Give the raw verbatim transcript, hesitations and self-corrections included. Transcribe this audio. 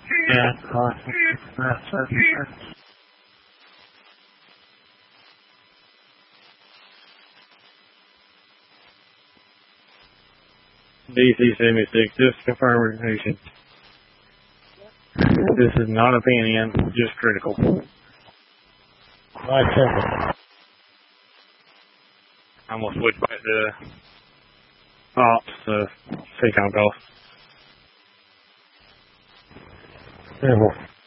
Yeah, that's it. D C seventy-six, just confirm information. This is not a pan-in, just critical. My second. I'm going to switch back to ops to C COM calls. Terrible.